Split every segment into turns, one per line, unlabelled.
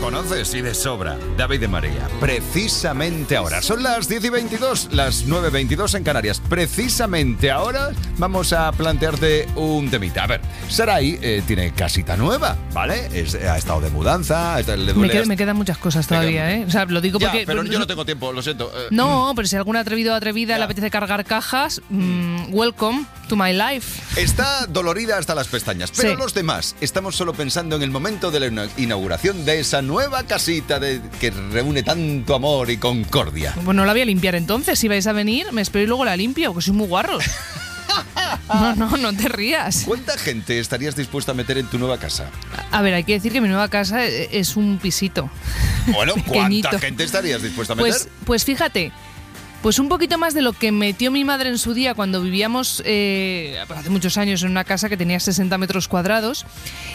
conoces y de sobra. David de María. Precisamente ahora. Son las 10:22, las 9:22 en Canarias. Precisamente ahora vamos a plantearte un temita. A ver, Sarai tiene casita nueva, ¿vale? Ha estado de mudanza, le duele...
Me quedan muchas cosas todavía, ¿eh? O sea, lo digo porque...
Ya, pero yo no tengo tiempo, lo siento.
No, pero si algún atrevido o atrevida le apetece cargar cajas, welcome to my life.
Está dolorida hasta las pestañas, pero
Sí.
los demás estamos solo pensando en el momento de la inauguración de esa nueva casita que reúne tanto amor y concordia.
Pues no la voy a limpiar entonces. Si vais a venir, me espero y luego la limpio, que soy muy guarros. No te rías.
¿Cuánta gente estarías dispuesta a meter en tu nueva casa?
A ver, hay que decir que mi nueva casa es un pisito.
Bueno,
Pequeñito.
¿cuánta gente estarías dispuesta a meter?
Pues fíjate, pues un poquito más de lo que metió mi madre en su día cuando vivíamos hace muchos años en una casa que tenía 60 metros cuadrados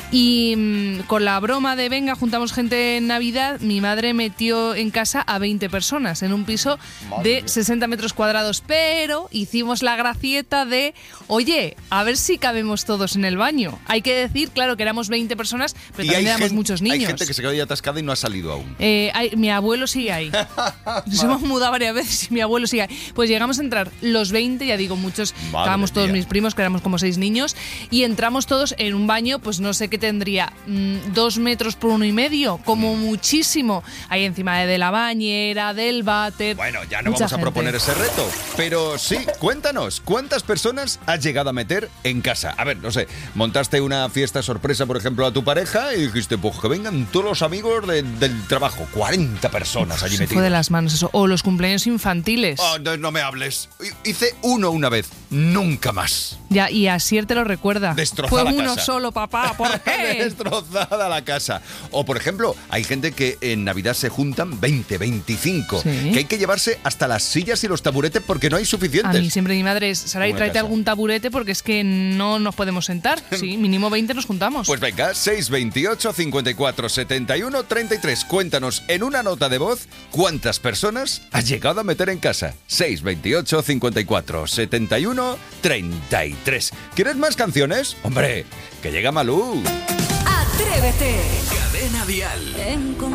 y con la broma de venga, juntamos gente en Navidad, mi madre metió en casa a 20 personas en un piso de 60 metros cuadrados, pero hicimos la gracieta de, oye, a ver si cabemos todos en el baño. Hay que decir, claro, que éramos 20 personas, pero también éramos muchos niños.
Hay gente que se quedó ahí atascada y no ha salido aún.
Mi abuelo sigue ahí. Nos hemos mudado varias veces y mi abuelo sigue ahí. Pues llegamos a entrar los 20, ya digo, muchos, estábamos todos mis primos, que éramos como 6 niños, y entramos todos en un baño, pues no sé qué tendría, 2 metros por 1,5, como muchísimo. Ahí encima de la bañera, del váter.
Bueno, ya no vamos a proponer ese reto, pero sí, cuéntanos, ¿cuántas personas has llegado a meter en casa? A ver, no sé, montaste una fiesta sorpresa, por ejemplo, a tu pareja y dijiste, pues que vengan todos los amigos del trabajo, 40 personas allí metidas.
Se fue de las manos eso. O los cumpleaños infantiles.
Oh, no me hables. Hice uno una vez, nunca más.
Ya, y Asier te lo recuerda.
Destrozada
Fue
la
uno
casa.
solo, papá, ¿por qué?
Destrozada la casa. O, por ejemplo, hay gente que en Navidad se juntan 20, 25,
Sí.
que hay que llevarse hasta las sillas y los taburetes porque no hay
A
suficientes.
mí siempre mi madre es, Saray,
Una
tráete
casa.
algún taburete porque es que no nos podemos sentar. Sí, mínimo 20 nos juntamos.
Pues venga, 628 54 71 33. Cuéntanos en una nota de voz cuántas personas has llegado a meter en casa. 628 54 71 33. ¿Quieres más canciones? Hombre, que llega Malú.
Atrévete.
Cadena Dial.